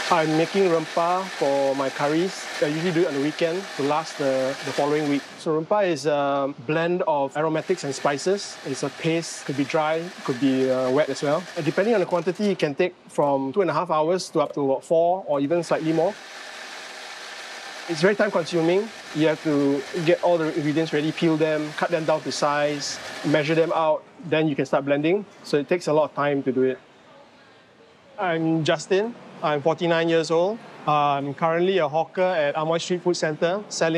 I'm making rempah for my curries. I usually do it on the weekend to last the following week. So rempah is a blend of aromatics and spices. It's a paste, could be dry, could be wet as well. And depending on the quantity, it can take from 2.5 hours to up to about 4 or even slightly more. It's very time consuming. You have to get all the ingredients ready, peel them, cut them down to size, measure them out, then you can start blending. So it takes a lot of time to do it. I'm Justin. I'm 49 years old. I'm currently a hawker at Amoy Street Food Centre selling